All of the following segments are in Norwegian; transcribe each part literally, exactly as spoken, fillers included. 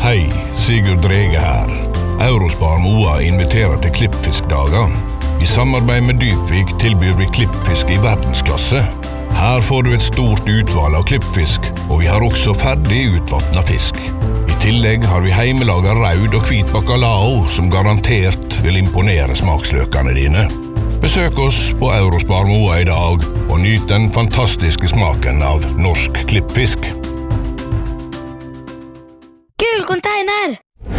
Hei, Sigurd Drege her. Eurospar Moa inviterer til klippfiskdager. I samarbeid med Dypvik tilbyr vi klippfisk i verdensklasse. Her får du et stort utvalg av klippfisk, og vi har også ferdig utvattnet fisk. I tillegg har vi heimelaget raud og hvit bacalao, som garantert vil imponere smaksløkene dine. Besøk oss på Eurospar Moa i dag, og nyt den fantastiske smaken av norsk klippfisk. Gul container!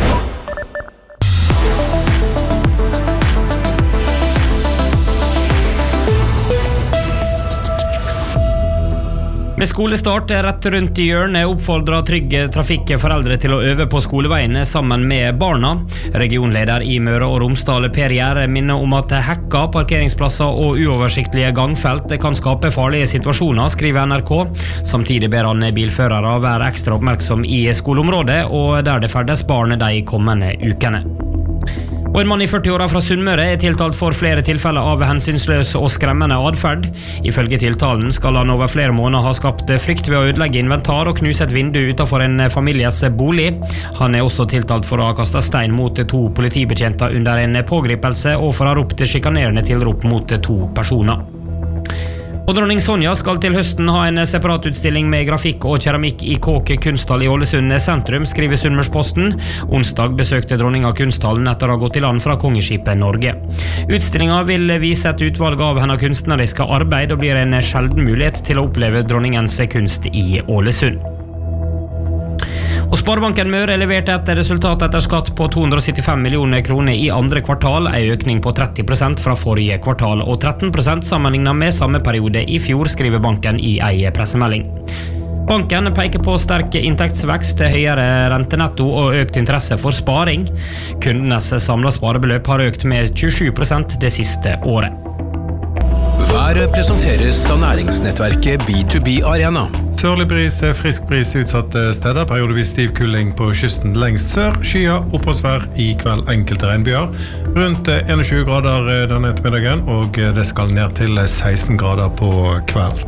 Med skolestart rett rundt i hjørnet oppfordrer Trygge Trafikk foreldre til å øve på skoleveiene sammen med barna. Regionleder i Møre og Romsdal Per Gjerde minner om at hekka, parkeringsplasser og uoversiktlige gangfelt kan skape farlige situasjoner, skriver N R K. Samtidig ber han bilførere være ekstra oppmerksom i skoleområdet og der det ferdes barn de kommende ukene. Og en mann i førti-åra fra Sunnmøre er tiltalt for flere tilfeller av hensynsløs og skremmende adferd. Ifølge tiltalen skal han over flere måneder ha skapt frykt ved å ødelegge inventar og knuse et vindu utenfor en families bolig. Han er også tiltalt for å ha kastet stein mot to politibetjenter under en pågripelse og for å ha ropt sjikanerende tilrop mot to personer. Og dronning Sonja skal til høsten ha en separatutstilling med grafikk og keramikk i Kåke kunsthall i Ålesund sentrum, skriver Sunnmørsposten. Onsdag besøkte dronninga kunsthallen etter å ha gått i land fra kongeskipet Norge. Utstillingen vil vise et utvalg av hennes kunstneriske arbeid og blir en sjelden mulighet til å oppleve dronningens kunst i Ålesund. Og Sparebanken Møre leverte et resultat etter skatt på to hundre og syttifem millioner kroner i andre kvartal, en økning på tretti prosent fra forrige kvartal og tretten prosent sammenlignet med samme periode i fjor, skriver banken i en pressemelding. Banken peker på sterk inntektsvekst, høyere rentenetto og økt interesse for sparing. Kundenes samlet sparebeløp har økt med tjuesju prosent det siste året. Været presenteres av næringsnettverket B to B Arena. Sørlig bris, frisk bris utsatte steder, periodevis stiv kuling på kysten lengst sør, skya, oppholdsvær i kveld enkelte regnbyer, rundt tjueen grader denne ettermiddagen, og det skal ned til seksten grader på kveld.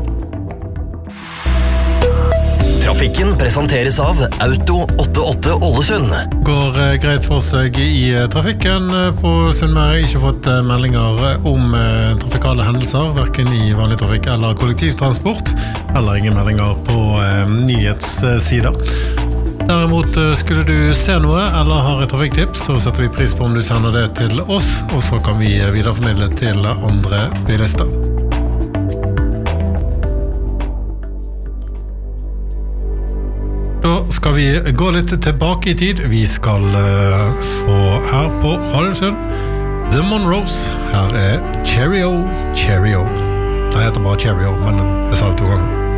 Trafikken presenteres av Auto åttiåtte Ålesund. Går greit for seg i trafikken på Sunnmøre. Ikke fått meldinger om trafikale hendelser, hverken i vanlig trafikk eller kollektivtransport, eller ingen meldinger på eh, nyhetssider. Derimot, skulle du se noe eller har et trafikktips, så setter vi pris på om du sender det til oss, og så kan vi videreformidle til andre bilister. Da skal vi gå litt tilbake i tid. Vi skal uh, få her på Radiosund The Monroes. Her er Cheerio, Cheerio. Det heter bare Cheerio, men jeg sa det to ganger.